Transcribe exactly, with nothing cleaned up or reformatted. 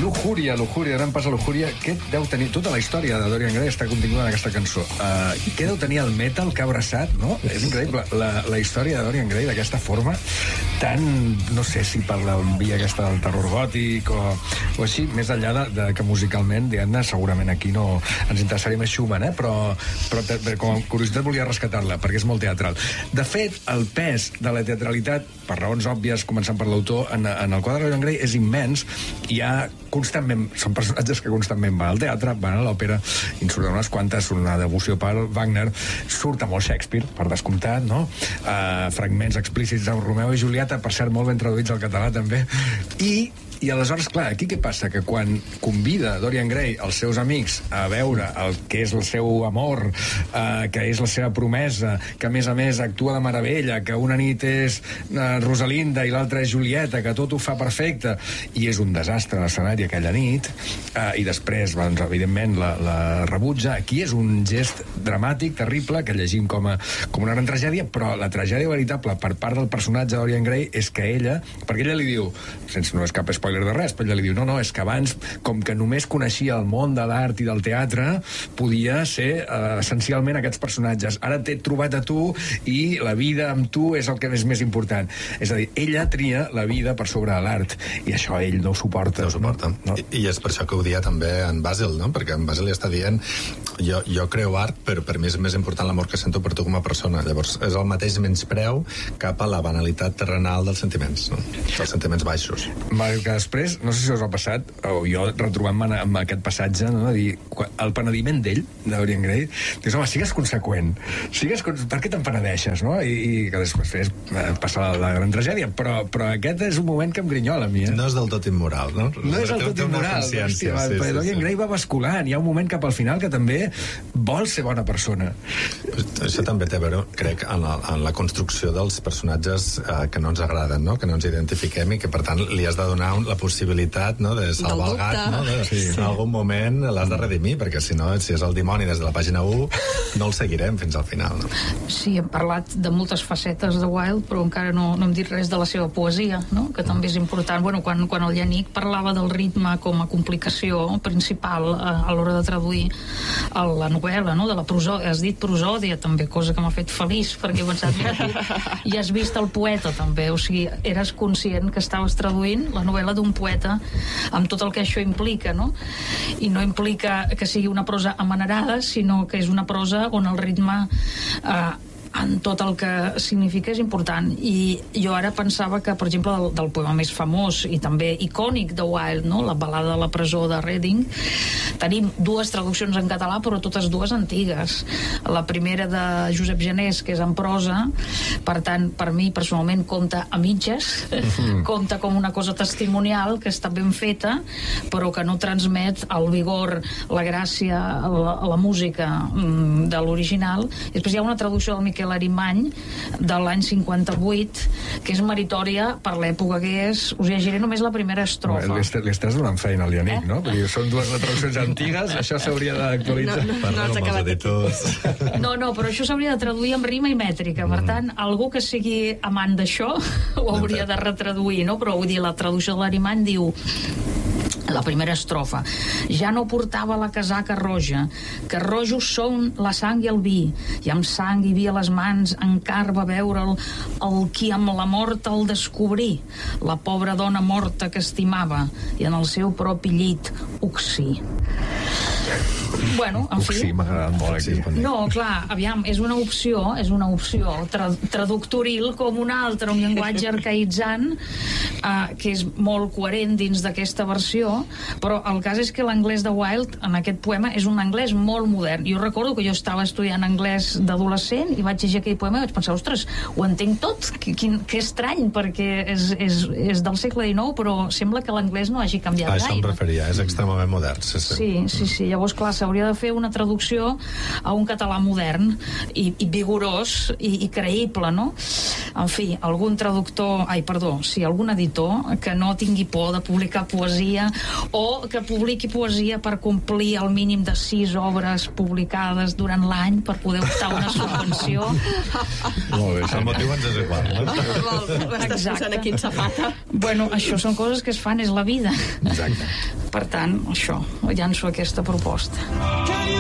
Lujuria, Lujuria, anem pas a Lujuria. Què deu tenir... Tota la història de Dorian Gray està continguda en aquesta cançó. Uh, què deu tenir el metal que ha abraçat, no? És increïble. La, la història de Dorian Gray d'aquesta forma tan... No sé si per la via aquesta del terror gòtic o, o així, més enllà de, de que musicalment, diguem-ne, segurament aquí no ens interessaria més Schumann, eh? Però, però te, com a curiositat volia rescatar-la, perquè és molt teatral. De fet, el pes de la teatralitat, per raons òbvies, començant per l'autor, en, en el quadre de Dorian Gray és immens. Hi ha constantment... Són personatges que constantment van al teatre, van a l'òpera, i en surten unes quantes, una devoció per Wagner, surt a molt Shakespeare, per descomptat, no? Uh, fragments explícits de Romeu i Julieta, per cert, molt ben traduïts al català, també. I... I aleshores, clar, aquí què passa? Que quan convida Dorian Gray els seus amics a veure el que és el seu amor, eh, que és la seva promesa, que a més a més actua de meravella, que una nit és eh, Rosalinda i l'altra és Julieta, que tot ho fa perfecte, i és un desastre l'escenari aquella nit, eh, i després, doncs, evidentment, la, la rebutja. Aquí és un gest dramàtic, terrible, que llegim com, a, com una gran tragèdia, però la tragèdia veritable per part del personatge de Dorian Gray és que ella, perquè ella li diu, sense no és cap spoiler de res, però ella li diu, no, no, és que abans, com que només coneixia el món de l'art i del teatre, podia ser uh, essencialment aquests personatges. Ara t'he trobat a tu i la vida amb tu és el que és més important. És a dir, ella tria la vida per sobre de l'art, i això ell no ho suporta. No ho suporta. No? I, I és per això que ho dia també en Basil, no? Perquè en Basil li està dient, jo, jo creo art, però per mi és més important l'amor que sento per tu com a persona. Llavors, és el mateix menyspreu cap a la banalitat terrenal dels sentiments, no? Dels sentiments baixos. Mario, que després, no sé si us ha passat, o jo retrobant-me amb aquest passatge, no? De dir, el penediment d'ell, de Dorian Gray, dius, home, sigues conseqüent, sigues con... per què te'n penedeixes, no? I, i que després passa la, la gran tragèdia, però, però aquest és un moment que em grinyola a mi, eh? No és del tot immoral, no? No és del tot immoral, hòstia, sí, sí, Dorian sí. Gray va basculant, hi ha un moment cap al final que també vol ser bona persona. Això també té a veure, crec, en la, en la construcció dels personatges eh, que no ens agraden, no? Que no ens identifiquem i que, per tant, li has de donar un, la possibilitat, no?, de salvar el gat, no? De, sí. En algun moment l'has de redimir, perquè si no, si és el dimoni des de la pàgina u, no el seguirem fins al final, no? Sí, hem parlat de moltes facetes de Wilde, però encara no, no hem dit res de la seva poesia, no?, que també és important. Bueno, quan, quan el Yannick parlava del ritme com a complicació principal a, a l'hora de traduir a la novel·la, no?, de la prosòdia, has dit prosòdia també, cosa que m'ha fet feliç, perquè he pensat, i has vist el poeta també, o sigui, eres conscient que estaves traduint la novel·la d'un poeta amb tot el que això implica, no? I no implica que sigui una prosa amanerada, sinó que és una prosa on el ritme eh, en tot el que significa és important. I jo ara pensava que, per exemple, del, del poema més famós i també icònic de Wilde, no?, la balada de la presó de Reading, tenim dues traduccions en català, però totes dues antigues. La primera de Josep Genés, que és en prosa, per tant, per mi personalment compta a mitges, mm-hmm. compta com una cosa testimonial que està ben feta, però que no transmet el vigor, la gràcia, la, la música mm, de l'original. I després hi ha una traducció del Miquel Arimany de l'any cinquanta-vuit, que és meritòria per l'època que és. Us llegiré només la primera estrofa. No, li, li estàs donant feina al Yannick, eh? No? Perquè són dues traduccions antigues, això s'hauria d'actualitzar. No, no, no, no, no, no, però això s'hauria de traduir amb rima i mètrica. Per tant, algú que sigui amant d'això ho hauria de retraduir, no? Però vull dir, la traducció de l'Arimany diu, la primera estrofa: ja no portava la casaca roja, que rojos són la sang i el vi, i amb sang i vi a les mans encara va veure'l el qui amb la mort el descobrí, la pobra dona morta que estimava, i en el seu propi llit oxí. Bueno, en Uxi, fi... m'ha agradat molt aquí. No, clar, aviam, és una opció, és una opció tra traductoril com una altra, un llenguatge arcaïtzant eh, que és molt coherent dins d'aquesta versió, però el cas és que l'anglès de Wilde en aquest poema és un anglès molt modern. Jo recordo que jo estava estudiant anglès d'adolescent i vaig llegir aquell poema i vaig pensar, ostres, ho entenc tot, que, que, que estrany, perquè és, és, és del segle dinou, però sembla que l'anglès no hagi canviat gaire. A això em referia, és extremament modern. Sí, sí, sí, sí, sí. Llavors, clar, s'hauria de fer una traducció a un català modern i, i vigorós i, i creïble, no? En fi, algun traductor, ai, perdó, sí, algun editor que no tingui por de publicar poesia, o que publiqui poesia per complir el mínim de sis obres publicades durant l'any per poder optar a una subvenció. Molt bé, el motiu ens és igual, no? Estàs posant aquí en safata. Bueno, això són coses que es fan, és la vida. Exacte. per tant, això, llanço aquesta proposta.